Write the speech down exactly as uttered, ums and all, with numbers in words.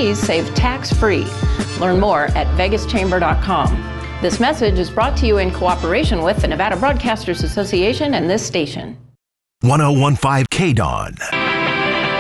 fees saved tax-free. Learn more at vegas chamber dot com. This message is brought to you in cooperation with the Nevada Broadcasters Association and this station. one oh one point five K D O N.